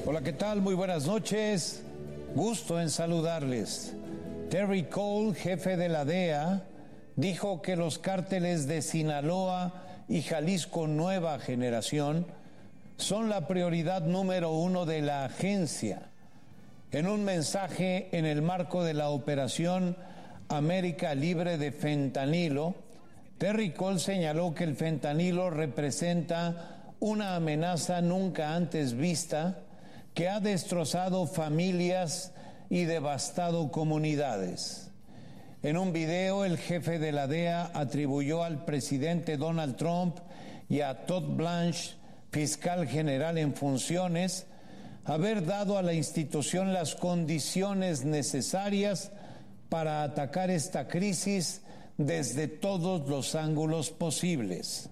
Hola, ¿qué tal? Muy buenas noches. Gusto en saludarles. Terry Cole, jefe de la DEA, dijo que los cárteles de Sinaloa y Jalisco Nueva Generación son la prioridad número 1 de la agencia. En un mensaje en el marco de la operación América Libre de Fentanilo, Terry Cole señaló que el fentanilo representa una amenaza nunca antes vista que ha destrozado familias y devastado comunidades. En un video, el jefe de la DEA atribuyó al presidente Donald Trump y a Todd Blanche, fiscal general en funciones, haber dado a la institución las condiciones necesarias para atacar esta crisis desde todos los ángulos posibles.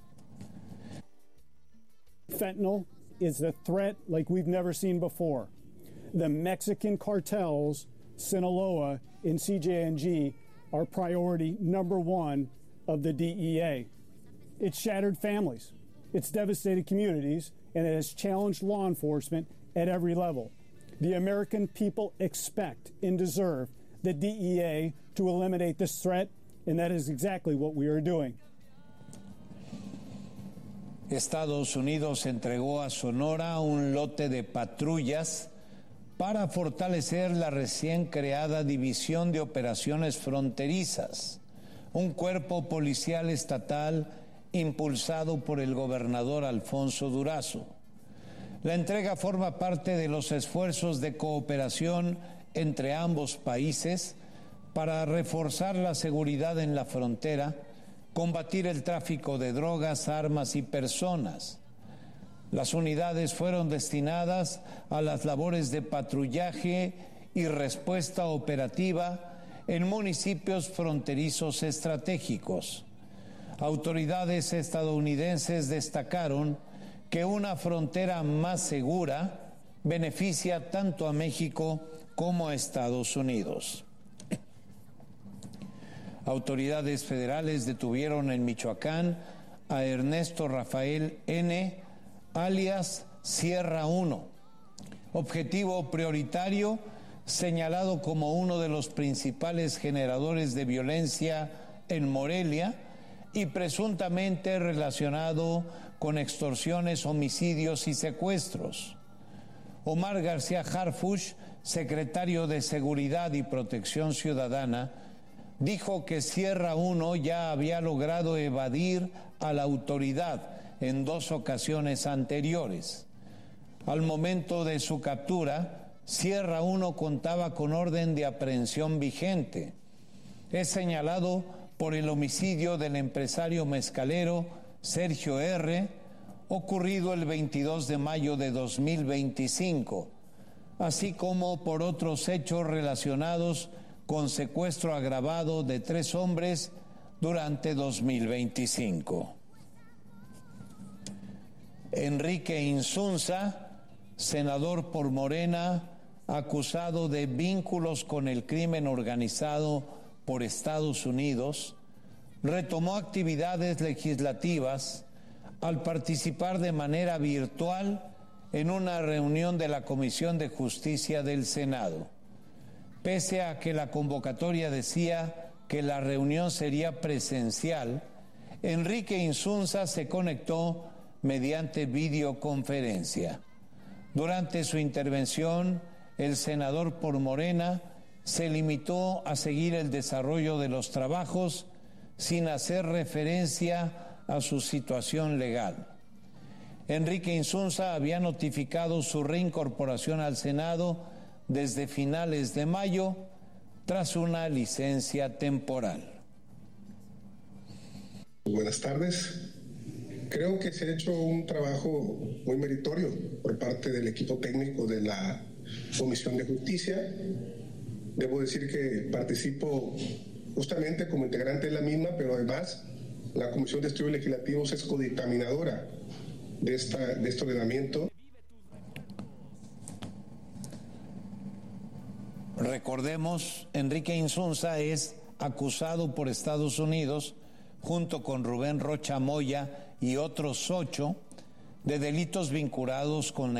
Fentanyl is a threat like we've never seen before. The Mexican cartels, Sinaloa and CJNG, are priority number 1 of the DEA. It's shattered families, it's devastated communities, and it has challenged law enforcement at every level. The American people expect and deserve the DEA to eliminate this threat, and that is exactly what we are doing. Estados Unidos entregó a Sonora un lote de patrullas para fortalecer la recién creada División de Operaciones Fronterizas, un cuerpo policial estatal impulsado por el gobernador Alfonso Durazo. La entrega forma parte de los esfuerzos de cooperación entre ambos países para reforzar la seguridad en la frontera, combatir el tráfico de drogas, armas y personas. Las unidades fueron destinadas a las labores de patrullaje y respuesta operativa en municipios fronterizos estratégicos. Autoridades estadounidenses destacaron que una frontera más segura beneficia tanto a México como a Estados Unidos. Autoridades federales detuvieron en Michoacán a Ernesto Rafael N., alias Sierra 1, objetivo prioritario señalado como uno de los principales generadores de violencia en Morelia y presuntamente relacionado con extorsiones, homicidios y secuestros. Omar García Harfuch, secretario de Seguridad y Protección Ciudadana, dijo que Sierra 1 ya había logrado evadir a la autoridad en 2 ocasiones anteriores. Al momento de su captura, Sierra 1 contaba con orden de aprehensión vigente. Es señalado por el homicidio del empresario mezcalero Sergio R., ocurrido el 22 de mayo de 2025, así como por otros hechos relacionados con secuestro agravado de 3 hombres durante 2025. Enrique Insunza, senador por Morena, acusado de vínculos con el crimen organizado por Estados Unidos, retomó actividades legislativas al participar de manera virtual en una reunión de la Comisión de Justicia del Senado. Pese a que la convocatoria decía que la reunión sería presencial, Enrique Insunza se conectó mediante videoconferencia. Durante su intervención, el senador por Morena se limitó a seguir el desarrollo de los trabajos sin hacer referencia a su situación legal. Enrique Insunza había notificado su reincorporación al Senado desde finales de mayo tras una licencia temporal. Buenas tardes. Creo que se ha hecho un trabajo muy meritorio por parte del equipo técnico de la Comisión de Justicia. Debo decir que participo justamente como integrante de la misma, pero además la Comisión de Estudios Legislativos es codictaminadora de este ordenamiento. Recordemos, Enrique Insunza es acusado por Estados Unidos, junto con Rubén Rocha Moya y otros 8, de delitos vinculados con